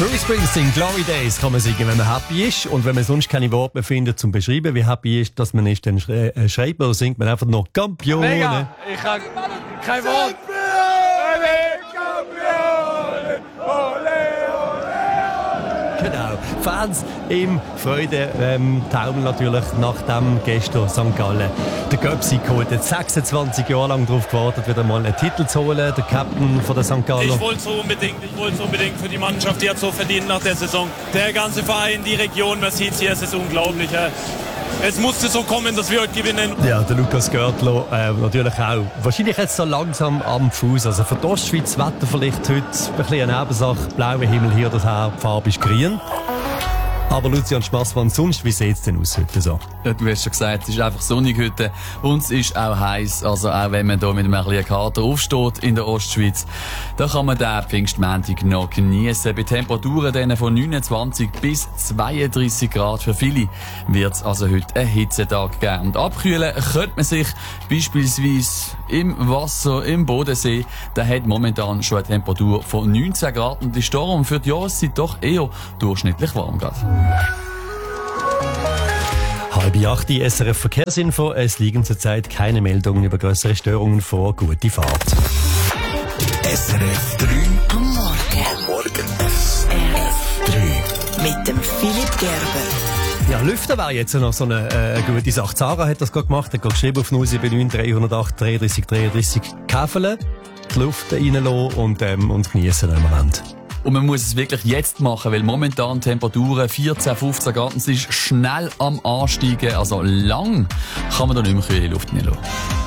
Bruce Springsteen, Glory Days kann man singen, wenn man happy ist. Und wenn man sonst keine Worte mehr findet, zum beschreiben, wie happy ist, dass man ist, dann schreibt man oder singt man einfach noch Campione. Mega! Ich habe kein Wort. Genau. Fans im Freude taumeln natürlich nach dem gestern St. Gallen der Göpsi geholt. Hat 26 Jahre lang darauf gewartet, wieder mal einen Titel zu holen, der Captain von der St. Gallen. Ich wollte es unbedingt für die Mannschaft, die hat so verdient nach der Saison. Der ganze Verein, die Region, man sieht hier, es ist unglaublich. Es musste so kommen, dass wir heute gewinnen. Ja, der Lukas Görtler natürlich auch. Wahrscheinlich jetzt so langsam am Fuß. Also für die Ostschweiz Wetter vielleicht heute ein bisschen eine Nebensache. Blauer Himmel hier, das die Farbe ist grün. Aber Lucian Spassmann, sonst, wie sieht es denn aus heute so? Ja, du hast schon gesagt, es ist einfach sonnig heute und es ist auch heiß. Also auch wenn man hier mit einem kleinen Kater aufsteht in der Ostschweiz, da kann man den Pfingstmontag noch geniessen. Bei Temperaturen dann von 29 bis 32 Grad. Für viele wird es also heute einen Hitzetag geben. Und abkühlen könnte man sich beispielsweise im Wasser, im Bodensee. Der hat momentan schon eine Temperatur von 19 Grad und ist darum für die Jahreszeit doch eher durchschnittlich warm gerade. 7:30 SRF Verkehrsinfo. Es liegen zurzeit keine Meldungen über größere Störungen vor. Gute Fahrt. SRF 3 am Morgen. SRF 3 mit dem Philipp Gerber. Ja, Lüften wäre jetzt noch so eine gute Sache. Sarah hat das gerade gemacht, hat gerade geschrieben auf 079 308 33 33 Käfeln, die Luft reinlassen und geniessen im Moment. Und man muss es wirklich jetzt machen, weil momentan Temperaturen 14, 15 Grad, es ist schnell am Ansteigen. Also lang kann man da nicht mehr kühle Luft reinlassen.